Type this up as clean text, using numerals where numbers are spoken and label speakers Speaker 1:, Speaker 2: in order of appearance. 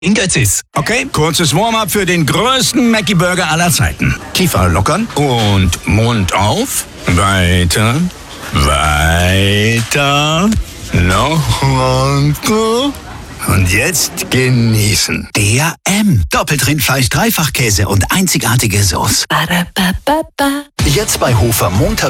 Speaker 1: In Götzis.
Speaker 2: Okay, kurzes Warm-up für den größten Mackie-Burger aller Zeiten. Kiefer lockern und Mund auf. Weiter, weiter, noch weiter. Und jetzt genießen.
Speaker 3: Der M. Doppelt Rindfleisch, Dreifachkäse und einzigartige Sauce. Jetzt bei Hofer Montag